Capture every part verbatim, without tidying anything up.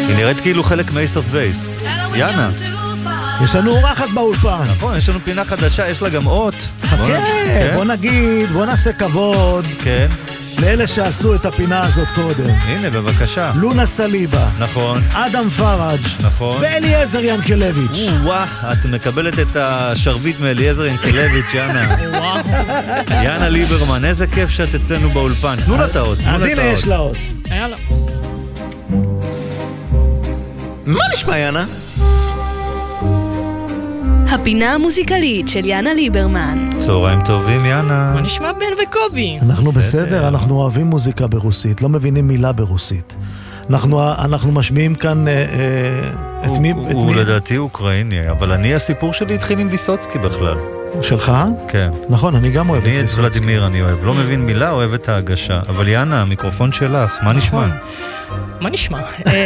היא נראית כאילו חלק מ-Ace of Base. יאנה. יש לנו אורחת באולפן. נכון, יש לנו פינה חדשה, יש לה גם אות. חכה, בוא נגיד, בוא נעשה כבוד. כן. לאלה שעשו את הפינה הזאת קודם. הנה, בבקשה. לונה סליבה. נכון. אדם פראג'. נכון. ואליעזר ינקלביץ'. וואו, את מקבלת את השרביט מאליעזר ינקלביץ', יאנה. יאנה ליברמן, איזה כיף שאת אצלנו באולפן. תנו לה את האות. אז הנה יש לה אות. יאללה. מה נשמע, יאנה? הפינה המוזיקלית של יאנה ליברמן. צהריים טובים, יאנה. מה נשמע בן וקובי? אנחנו בסדר, אנחנו אוהבים מוזיקה ברוסית, לא מבינים מילה ברוסית. אנחנו, אנחנו משמיעים כאן אה, אה, את מי? הוא, את הוא מי? לדעתי אוקראיני, אבל אני, הסיפור שלי התחיל עם ויסוצקי בכלל. שלך? כן. נכון, אני גם אוהב את אני את ויסוצקי. ולדימיר אני אוהב, לא מבין מילה, אוהב את ההגשה. אבל יאנה, המיקרופון שלך, מה נשמע? מה נשמע?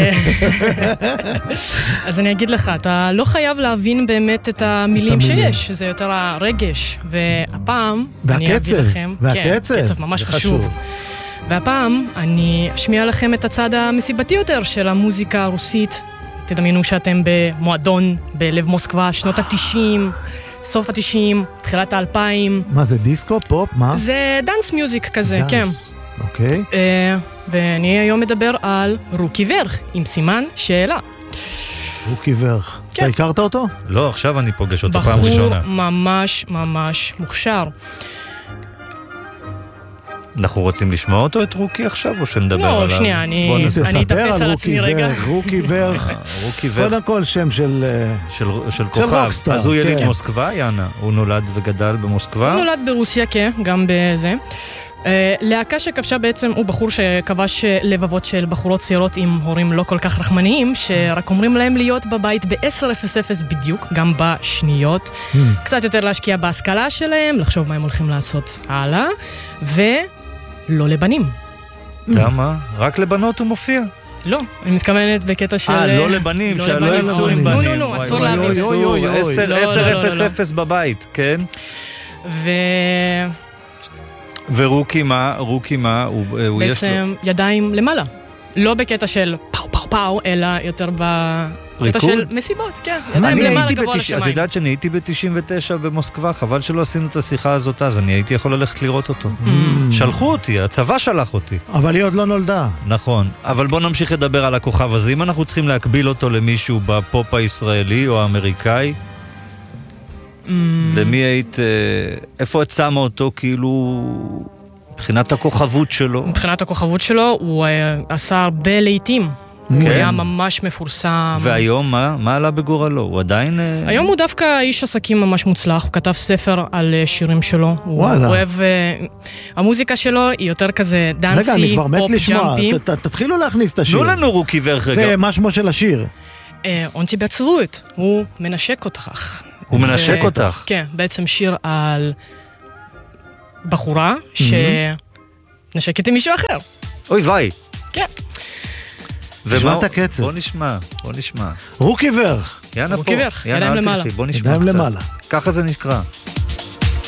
אז אני אגיד לך, אתה לא חייב להבין באמת את המילים שיש, זה יותר הרגש, והפעם אני אגיד לכם, והקצב, קצב ממש חשוב. והפעם אני אשמיע לכם את הצד המסיבתי יותר של המוזיקה הרוסית. תדמיינו שאתם במועדון בלב מוסקבה, שנות ה-תשעים, סוף ה-תשעים, תחילת ה-אלפיים. מה זה, דיסקו, פופ, מה? זה דנס מיוזיק כזה, דנס. כן. אוקיי. ואני היום מדבר על רוקי ורך, עם סימן שאלה. רוקי ורך. אתה הכרת אותו? לא, עכשיו אני פוגש אותו פעם ראשונה. בחור ממש ממש מוכשר. אנחנו רוצים לשמוע אותו, את רוקי עכשיו, או שנדבר עליו? לא, שנייה, אני אתאפס על עצמי רגע. רוקי ורך. רוקי ורך. קודם כל שם של... של כוכב. אז הוא יליד מוסקבה, יאנה? הוא נולד וגדל במוסקבה? הוא נולד ברוסיה, כן, גם בזה. להקה שכבשה בעצם הוא בחור שכבש לבבות של בחורות צעירות עם הורים לא כל כך רחמניים, שרק אומרים להם להיות בבית ב-עשר אפס אפס בדיוק, גם בשניות. קצת יותר להשקיע בהשכלה שלהם, לחשוב מה הם הולכים לעשות הלאה, ולא לבנים. למה? רק לבנות הוא מופיע? לא, אני מתכוונת בקטע של... אה, לא לבנים, שלא ימצאו עם בנים. נו, נו, נו, אסור להבין. עשר אפס אפס בבית, כן? ו... ורוקי מה? רוקי מה? בעצם ידיים למעלה. לא בקטע של פאו פאו פאו, אלא יותר בקטע של מסיבות, כן. ידיים למעלה גבוה לשמיים. את יודעת שאני הייתי ב-תשעים ותשע במוסקבה, חבל שלא עשינו את השיחה הזאת, אז אני הייתי יכול ללכת לראות אותו. שלחו אותי, הצבא שלח אותי. אבל היא עוד לא נולדה. נכון, אבל בוא נמשיך לדבר על הכוכב הזה. אם אנחנו צריכים להקביל אותו למישהו בפופ הישראלי או האמריקאי, למי היית, איפה את שמה אותו כאילו, מבחינת הכוכבות שלו? מבחינת הכוכבות שלו, הוא עשה הרבה לעיתים. הוא היה ממש מפורסם. והיום מה? מה עלה בגורלו? הוא עדיין... היום הוא דווקא איש עסקים ממש מוצלח, הוא כתב ספר על שירים שלו. הוא אוהב... המוזיקה שלו היא יותר כזה דנסי, פופ, ג'אמפים. רגע, אני כבר מת לשמוע, תתחילו להכניס את השיר. תנו לנו רוקי ורך רגע. זה מה שמו של השיר. On тебя целует, הוא מנשק אותך. הוא מנשק אותך? כן, בעצם שיר על בחורה שנשקת עם מישהו אחר. אוי ויי. כן. נשמע את הקצב. בוא נשמע, בוא נשמע. רוקי ורך. יאנה פה. רוקי ורך, ידיים למעלה. בוא נשמע ידיים למעלה. ככה זה נקרא.